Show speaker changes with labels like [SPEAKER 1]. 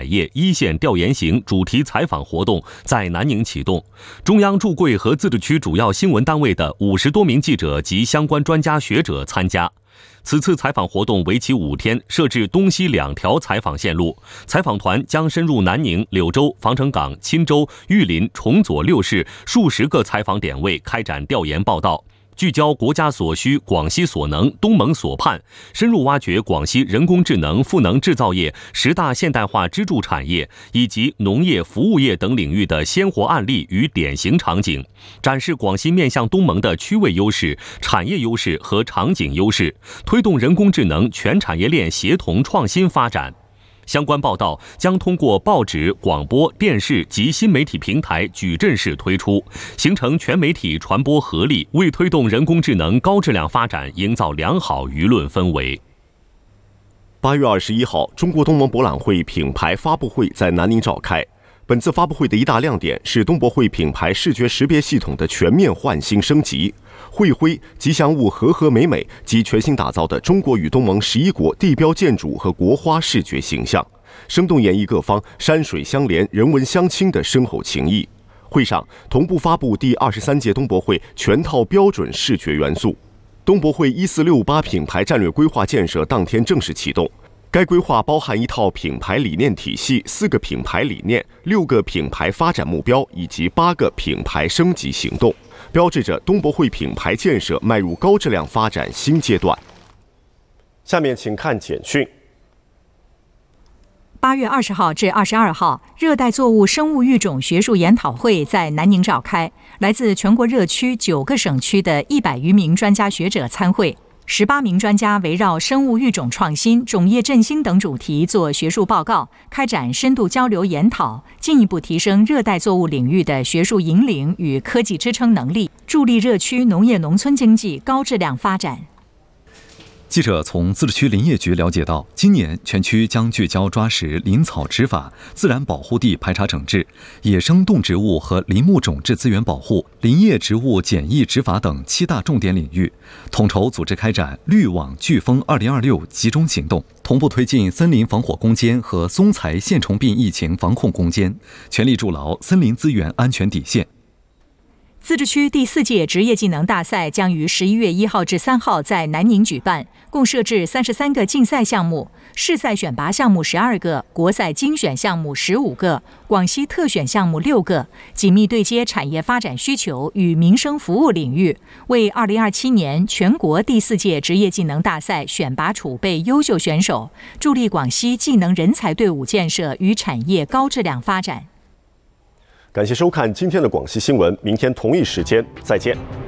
[SPEAKER 1] 百业一线调研型主题采访活动在南宁启动，中央驻贵和自治区主要新闻单位的50多名记者及相关专家学者参加。此次采访活动为期5天，设置东西2条采访线路。采访团将深入南宁、柳州、防城港、钦州、玉林、崇左6市数十个采访点位开展调研报道，聚焦国家所需、广西所能、东盟所盼，深入挖掘广西人工智能、赋能制造业10大现代化支柱产业以及农业、服务业等领域的鲜活案例与典型场景，展示广西面向东盟的区位优势、产业优势和场景优势，推动人工智能全产业链协同创新发展。相关报道将通过报纸、广播电视及新媒体平台矩阵式推出，形成全媒体传播合力，为推动人工智能高质量发展营造良好舆论氛围。
[SPEAKER 2] 8月21号，中国东盟博览会品牌发布会在南宁召开。本次发布会的一大亮点是东博会品牌视觉识别系统的全面换新升级，会徽、吉祥物和和美美及全新打造的中国与东盟11国地标建筑和国花视觉形象，生动演绎各方山水相连、人文相亲的深厚情谊。会上同步发布第23届东博会全套标准视觉元素。东博会1468品牌战略规划建设当天正式启动。该规划包含一套品牌理念体系、4个品牌理念、6个品牌发展目标以及8个品牌升级行动，标志着东博会品牌建设迈入高质量发展新阶段。下面请看简讯。
[SPEAKER 3] 8月20号至22号，热带作物生物育种学术研讨会在南宁召开，来自全国热区9个省区的100余名专家学者参会。18名专家围绕生物育种创新、种业振兴等主题做学术报告，开展深度交流研讨，进一步提升热带作物领域的学术引领与科技支撑能力，助力热区农业农村经济高质量发展。
[SPEAKER 4] 记者从自治区林业局了解到，今年全区将聚焦抓实林草执法、自然保护地排查整治、野生动植物和林木种质资源保护、林业植物检疫执法等7大重点领域，统筹组织开展绿网飓风2026集中行动，同步推进森林防火攻坚和松材线虫病疫情防控攻坚，全力筑牢森林资源安全底线。
[SPEAKER 3] 自治区第4届职业技能大赛将于11月1号至3号在南宁举办，共设置33个竞赛项目，市赛选拔项目12个，国赛精选项目15个，广西特选项目6个，紧密对接产业发展需求与民生服务领域，为2027年全国第4届职业技能大赛选拔储备优秀选手，助力广西技能人才队伍建设与产业高质量发展。
[SPEAKER 2] 感谢收看今天的广西新闻，明天同一时间再见。